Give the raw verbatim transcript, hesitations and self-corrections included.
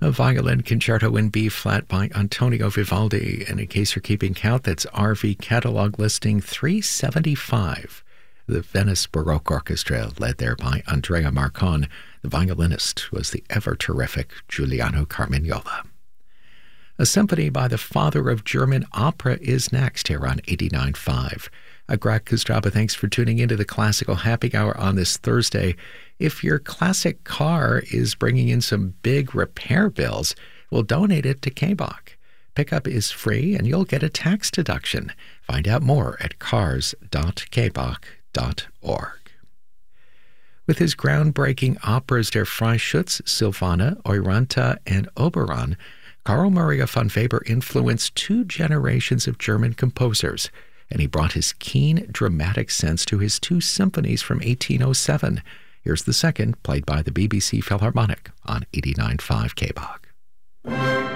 A violin concerto in B flat by Antonio Vivaldi. And in case you're keeping count, that's R V catalog listing three seventy-five. The Venice Baroque Orchestra, led there by Andrea Marcon. The violinist was the ever-terrific Giuliano Carmignola. A symphony by the father of German opera is next here on eighty-nine point five. Greg Kostraba, thanks for tuning into the Classical Happy Hour on this Thursday. If your classic car is bringing in some big repair bills, we'll donate it to K B O C. Pickup is free and you'll get a tax deduction. Find out more at cars dot k b o c dot org. With his groundbreaking operas Der Freischütz, Silvana, Euranta, and Oberon, Carl Maria von Weber influenced two generations of German composers, and he brought his keen, dramatic sense to his two symphonies from eighteen oh seven. Here's the second, played by the B B C Philharmonic on eighty-nine point five K B O C.